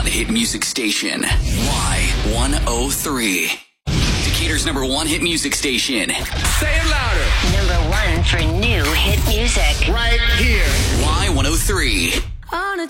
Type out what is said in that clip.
hit music station, Y103. Decatur's number one hit music station. Say it louder. Number one for new hit music. Right here. Y103.